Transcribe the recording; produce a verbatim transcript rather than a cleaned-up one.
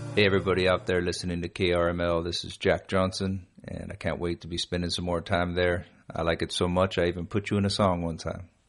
Hey, everybody out there listening to K R M L. This is Jack Johnson, and I can't wait to be spending some more time there. I like it so much, I even put you in a song one time.